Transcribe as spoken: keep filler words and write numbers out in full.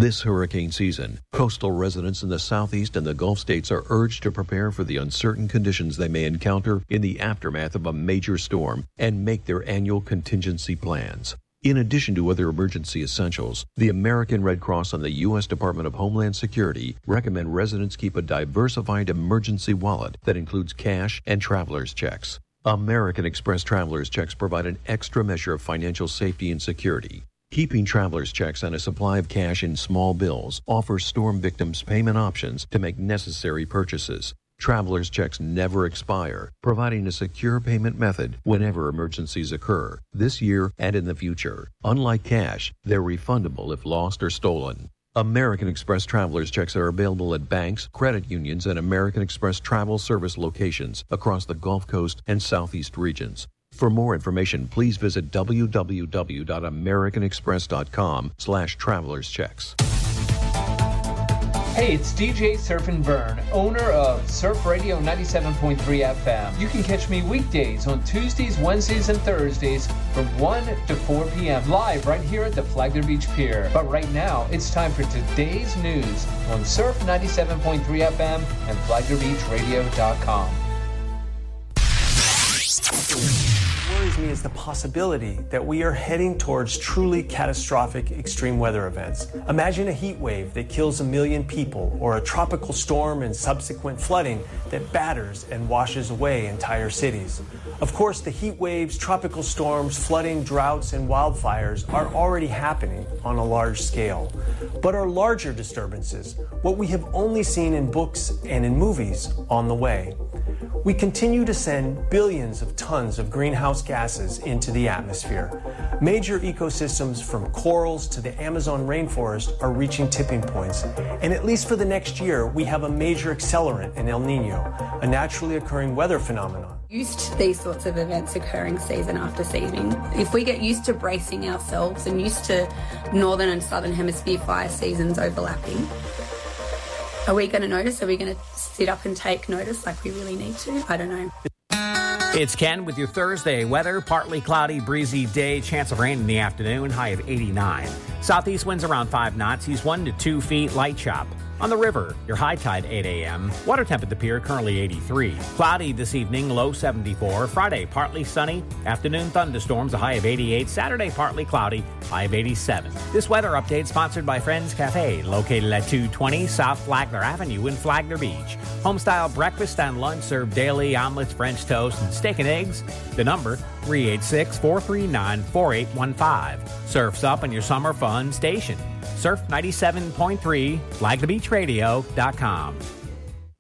This hurricane season, coastal residents in the Southeast and the Gulf states are urged to prepare for the uncertain conditions they may encounter in the aftermath of a major storm and make their annual contingency plans. In addition to other emergency essentials, the American Red Cross and the U S Department of Homeland Security recommend residents keep a diversified emergency wallet that includes cash and traveler's checks. American Express traveler's checks provide an extra measure of financial safety and security. Keeping traveler's checks and a supply of cash in small bills offers storm victims payment options to make necessary purchases. Traveler's checks never expire, providing a secure payment method whenever emergencies occur, this year and in the future. Unlike cash, they're refundable if lost or stolen. American Express traveler's checks are available at banks, credit unions, and American Express travel service locations across the Gulf Coast and Southeast regions. For more information, please visit w w w dot american express dot com slash travelers checks. Hey, it's D J Surfin' Vern, owner of Surf Radio ninety-seven point three F M. You can catch me weekdays on Tuesdays, Wednesdays, and Thursdays from one to four p.m. live right here at the Flagler Beach Pier. But right now, it's time for today's news on Surf ninety-seven point three F M and flagler beach radio dot com. What worries me is the possibility that we are heading towards truly catastrophic extreme weather events. Imagine a heat wave that kills a million people, or a tropical storm and subsequent flooding that batters and washes away entire cities. Of course, the heat waves, tropical storms, flooding, droughts, and wildfires are already happening on a large scale. But are larger disturbances, what we have only seen in books and in movies, on the way? We continue to send billions of tons of greenhouse gases into the atmosphere. Major ecosystems from corals to the Amazon rainforest are reaching tipping points. And at least for the next year, we have a major accelerant in El Nino, a naturally occurring weather phenomenon. Used to these sorts of events occurring season after season. If we get used to bracing ourselves and used to northern and southern hemisphere fire seasons overlapping, are we going to notice? Are we going to sit up and take notice like we really need to? I don't know. It's Ken with your Thursday weather. Partly cloudy, breezy day. Chance of rain in the afternoon. High of eighty-nine. Southeast winds around five knots. Seas one to two feet. Light chop. On the river, your high tide eight a.m. Water temp at the pier currently eighty-three. Cloudy this evening, low seventy-four. Friday, partly sunny. Afternoon thunderstorms, a high of eighty-eight. Saturday, partly cloudy, high of eighty-seven. This weather update sponsored by Friends Cafe, located at two twenty South Flagler Avenue in Flagler Beach. Homestyle breakfast and lunch served daily, omelets, French toast, and steak and eggs. The number, three eight six, four three nine, four eight one five. Surf's up on your summer fun station. Surf ninety-seven point three, flagler beach radio dot com.